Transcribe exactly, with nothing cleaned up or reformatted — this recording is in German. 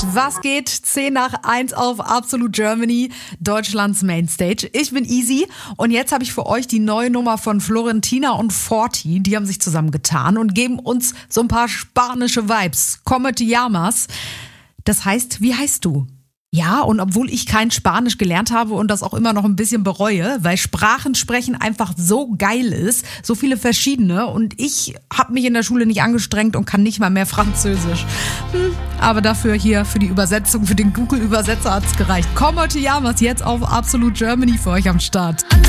Was geht? zehn nach eins auf Absolute Germany, Deutschlands Mainstage. Ich bin Easy und jetzt habe ich für euch die neue Nummer von Florentina und Forti. Die haben sich zusammengetan und geben uns so ein paar spanische Vibes. Como te llamas? Das heißt, wie heißt du? Ja, und obwohl ich kein Spanisch gelernt habe und das auch immer noch ein bisschen bereue, weil Sprachen sprechen einfach so geil ist, so viele verschiedene, und ich habe mich in der Schule nicht angestrengt und kann nicht mal mehr Französisch. Hm, aber dafür hier für die Übersetzung, für den Google-Übersetzer hat's gereicht. Como te llamas jetzt auf Absolute Germany für euch am Start.